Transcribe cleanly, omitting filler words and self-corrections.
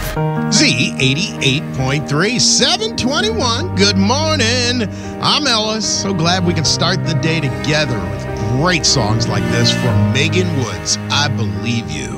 Z88.3, 721. Good morning. I'm Ellis. So glad we can start the day together with great songs like this from Megan Woods. I Believe You.